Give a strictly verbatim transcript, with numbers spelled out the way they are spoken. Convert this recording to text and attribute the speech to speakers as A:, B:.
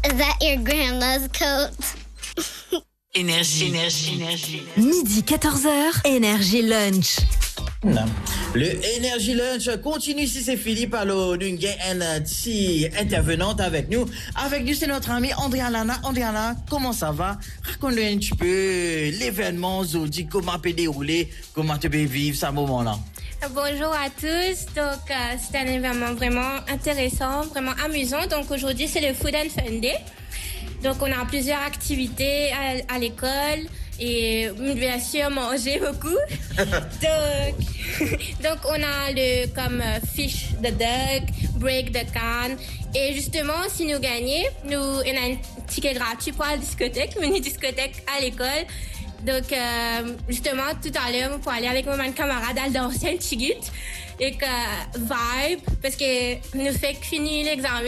A: Is that your grandma's coat?
B: Énergie, énergie, énergie.
C: Midi quatorze heures, Énergie Lunch.
D: Non. Le Energy Lunch continue si c'est Philippe. Alors, nous avons un petit intervenante avec nous. Avec nous, c'est notre ami Andriana. Andriana, comment ça va? Raconte-nous un petit peu l'événement, Zodi, comment peut dérouler, comment tu peux vivre ce moment-là.
E: Bonjour à tous. Donc, euh, c'est un événement vraiment intéressant, vraiment amusant. Donc, aujourd'hui, c'est le Food and Fun Day. Donc, on a plusieurs activités à, à l'école et bien sûr manger beaucoup. donc, donc, on a le comme euh, fish the duck, break the can. Et justement, si nous gagnons, nous, on a un ticket gratuit pour la discothèque, une mini discothèque à l'école. Donc, euh, justement, tout à l'heure, pour aller avec mon camarade à danser un petit et que vibe, parce que nous fait finir l'examen.